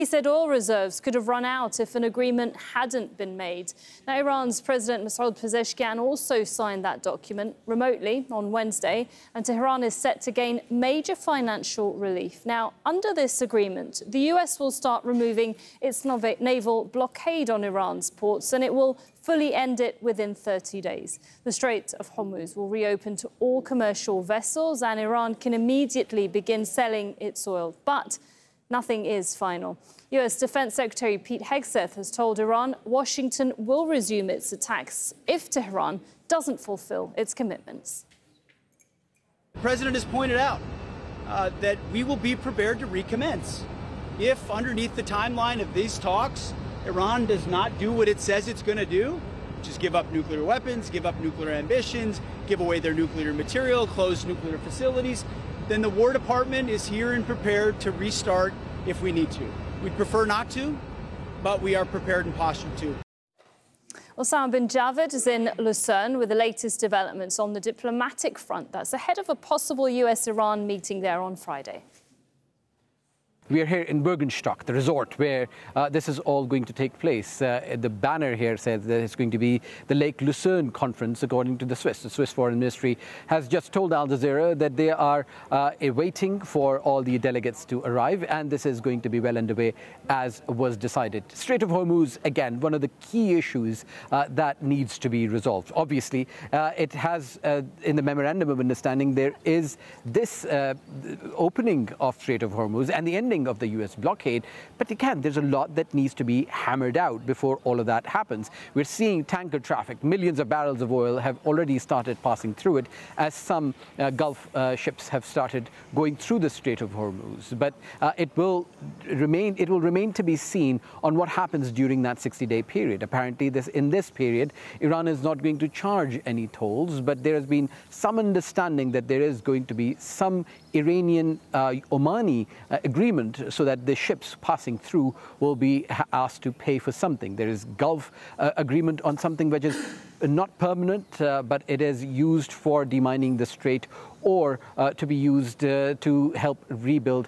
He said oil reserves could have run out if an agreement hadn't been made. Now, Iran's President Masoud Pezeshkian also signed that document remotely on Wednesday, and Tehran is set to gain major financial relief. Now, under this agreement, the US will start removing its naval blockade on Iran's ports, and it will fully end it within 30 days. The Strait of Hormuz will reopen to all commercial vessels, and Iran can immediately begin selling its oil. But nothing is final. US Defense Secretary Pete Hegseth has told Iran Washington will resume its attacks if Tehran doesn't fulfill its commitments. The President has pointed out that we will be prepared to recommence if, underneath the timeline of these talks, Iran does not do what it says it's going to do, which is give up nuclear weapons, give up nuclear ambitions, give away their nuclear material, close nuclear facilities. Then the War Department is here and prepared to restart if we need to. We'd prefer not to, but we are prepared and postured to. Osama bin Javed is in Lucerne with the latest developments on the diplomatic front. That's ahead of a possible US-Iran meeting there on Friday. We are here in Bergenstock, the resort where this is all going to take place. The banner here says that it's going to be the Lake Lucerne Conference, according to the Swiss. The Swiss Foreign Ministry has just told Al Jazeera that they are waiting for all the delegates to arrive, and this is going to be well underway as was decided. Strait of Hormuz, again, one of the key issues that needs to be resolved. Obviously, it has, in the Memorandum of Understanding, there is this opening of Strait of Hormuz and the ending of the US blockade. But again, there's a lot that needs to be hammered out before all of that happens. We're seeing tanker traffic. Millions of barrels of oil have already started passing through it as some Gulf ships have started going through the Strait of Hormuz. But it will remain to be seen on what happens during that 60-day period. Apparently, in this period, Iran is not going to charge any tolls, but there has been some understanding that there is going to be some Iranian-Omani agreement so that the ships passing through will be asked to pay for something. There is Gulf agreement on something which is not permanent, but it is used for demining the strait or to be used to help rebuild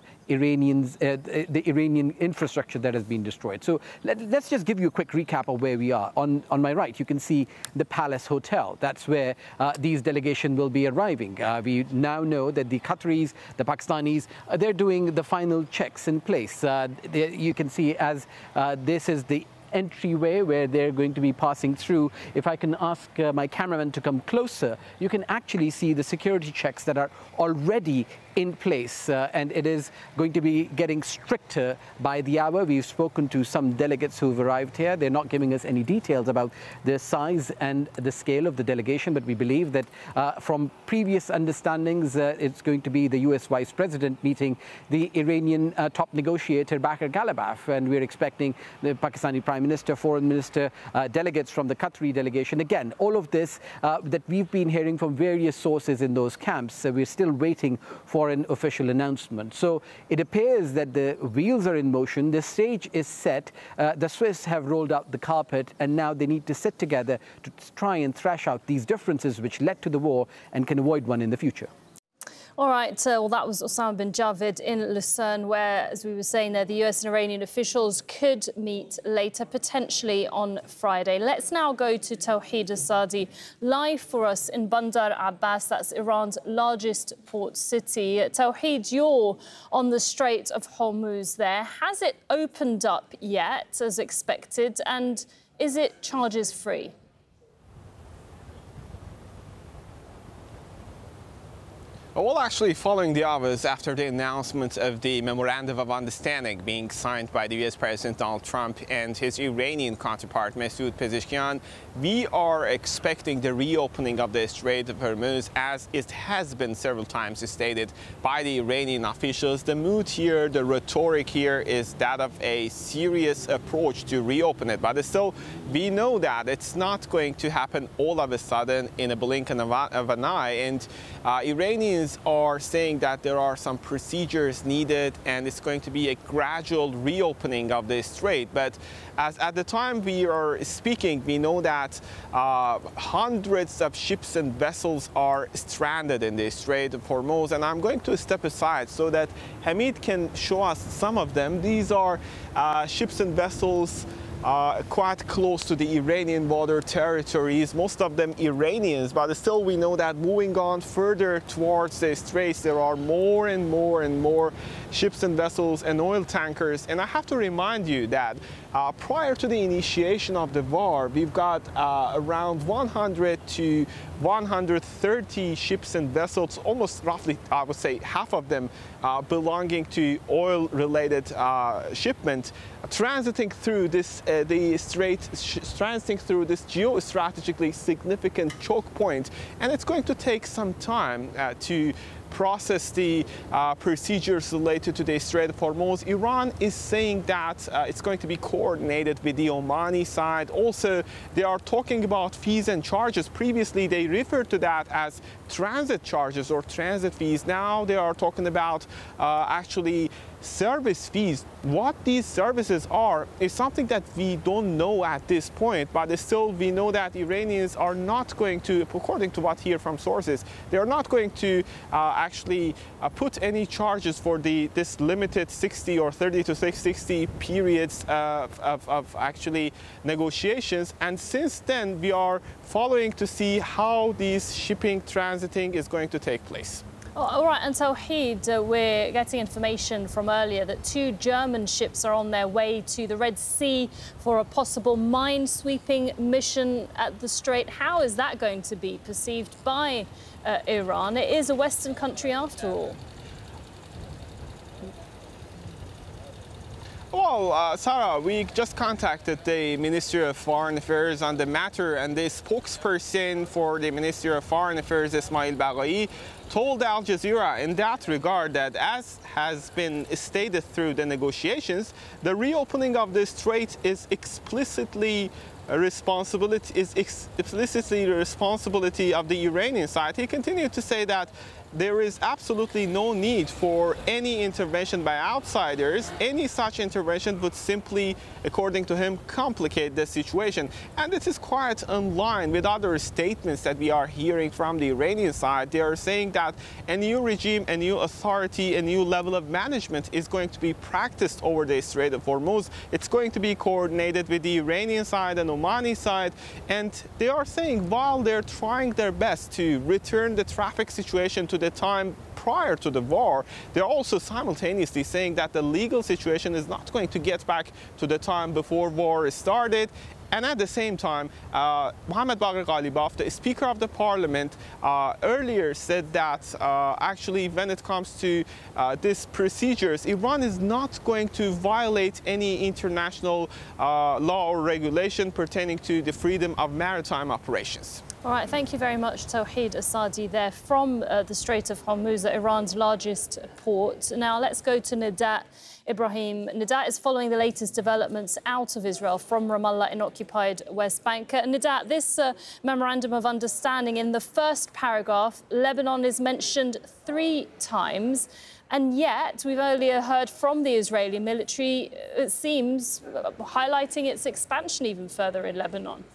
the Iranian infrastructure that has been destroyed. So let's just give you a quick recap of where we are. On my right, you can see the Palace Hotel. That's where these delegations will be arriving. We now know that the Qataris, the Pakistanis, they're doing the final checks in place. You can see as this is the entryway where they're going to be passing through. If I can ask my cameraman to come closer, you can actually see the security checks that are already in place, and it is going to be getting stricter by the hour. We've spoken to some delegates who've arrived here. They're not giving us any details about the size and the scale of the delegation, but we believe that from previous understandings, it's going to be the US Vice President meeting the Iranian top negotiator Bakr Ghalibaf, and we're expecting the Pakistani Prime Minister, Foreign Minister, delegates from the Qatari delegation. Again, all of this that we've been hearing from various sources in those camps, we're still waiting for an official announcement. So it appears that the wheels are in motion, the stage is set, the Swiss have rolled out the carpet, and now they need to sit together to try and thrash out these differences which led to the war and can avoid one in the future. All right, well, that was Osama bin Javed in Lucerne, where, as we were saying there, the US and Iranian officials could meet later, potentially on Friday. Let's now go to Tawhid Asadi, live for us in Bandar Abbas. That's Iran's largest port city. Tawhid, you're on the Strait of Hormuz there. Has it opened up yet, as expected, and is it charges-free? Well, actually, following the hours after the announcement of the Memorandum of Understanding being signed by the US President Donald Trump and his Iranian counterpart Masoud Pezeshkian, we are expecting the reopening of the Strait of Hormuz, as it has been several times stated by the Iranian officials. The mood here, the rhetoric here is that of a serious approach to reopen it. But still, we know that it's not going to happen all of a sudden in a blink of an eye. And Iranians Iranians are saying that there are some procedures needed and it's going to be a gradual reopening of the strait. But as at the time we are speaking, we know that hundreds of ships and vessels are stranded in the Strait of Hormuz. And I'm going to step aside so that Hamid can show us some of them. These are ships and vessels quite close to the Iranian border territories, most of them Iranians, but still we know that moving on further towards the straits, there are more and more ships and vessels and oil tankers. And I have to remind you that prior to the initiation of the war, we've got around 100 to 130 ships and vessels, almost roughly, I would say, half of them belonging to oil-related shipment, transiting through this the strait, transiting through this geostrategically significant choke point, and it's going to take some time to process the procedures related to the Strait of Hormuz. Iran is saying that it's going to be coordinated with the Omani side. Also, they are talking about fees and charges. Previously, they referred to that as transit charges or transit fees. Now they are talking about actually service fees. What these services are is something that we don't know at this point, but still we know that Iranians are not going to, according to what I hear from sources, they are not going to actually put any charges for this limited 60 or 30 to 60 periods of actually negotiations. And since then, we are following to see how these shipping transiting is going to take place. Oh, all right, and Tawhid, we're getting information from earlier that 2 German ships are on their way to the Red Sea for a possible mine-sweeping mission at the Strait. How is that going to be perceived by Iran? It is a Western country after all. Well, Sarah, we just contacted the Ministry of Foreign Affairs on the matter, and the spokesperson for the Ministry of Foreign Affairs, Ismail Baghai, told Al Jazeera in that regard that, as has been stated through the negotiations, the reopening of the strait is explicitly the responsibility of the Iranian side. He continued to say that there is absolutely no need for any intervention by outsiders. Any such intervention would simply, according to him, complicate the situation. And this is quite in line with other statements that we are hearing from the Iranian side. They are saying that a new regime, a new authority, a new level of management is going to be practiced over the Strait of Hormuz. It's going to be coordinated with the Iranian side and Omani side. And they are saying while they're trying their best to return the traffic situation to the time prior to the war, they're also simultaneously saying that the legal situation is not going to get back to the time before war started. And at the same time, Mohammad Bagher Ghalibaf, the Speaker of the Parliament, earlier said that actually when it comes to these procedures, Iran is not going to violate any international law or regulation pertaining to the freedom of maritime operations. All right, thank you very much, Tawhid Asadi there from the Strait of Hormuz, Iran's largest port. Now let's go to Nidat Ibrahim. Nidat is following the latest developments out of Israel from Ramallah in occupied West Bank. Nidat, this memorandum of understanding, in the first paragraph, Lebanon is mentioned 3 times. And yet, we've earlier heard from the Israeli military, it seems, highlighting its expansion even further in Lebanon.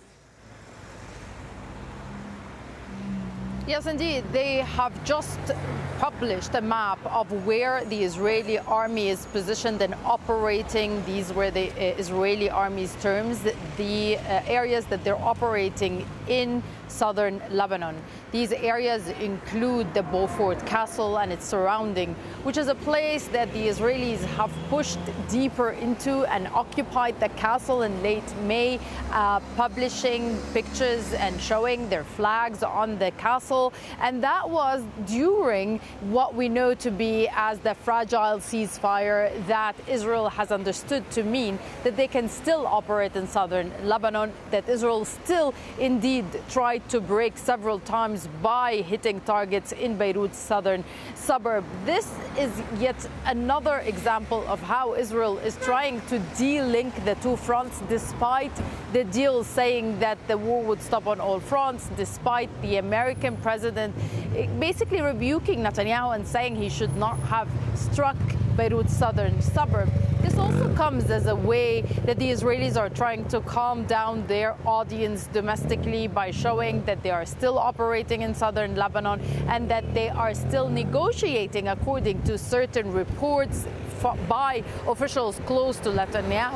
Yes, indeed. They have just published a map of where the Israeli army is positioned and operating. These were the Israeli army's terms, the areas that they're operating in southern Lebanon. These areas include the Beaufort Castle and its surrounding, which is a place that the Israelis have pushed deeper into and occupied the castle in late May, publishing pictures and showing their flags on the castle. And that was during what we know to be as the fragile ceasefire that Israel has understood to mean that they can still operate in southern Lebanon, that Israel still indeed tries tried to break several times by hitting targets in Beirut's southern suburb. This is yet another example of how Israel is trying to de-link the two fronts, despite the deal saying that the war would stop on all fronts, despite the American president basically rebuking Netanyahu and saying he should not have struck Beirut's southern suburb. This also comes as a way that the Israelis are trying to calm down their audience domestically by showing that they are still operating in southern Lebanon and that they are still negotiating, according to certain reports by officials close to Netanyahu.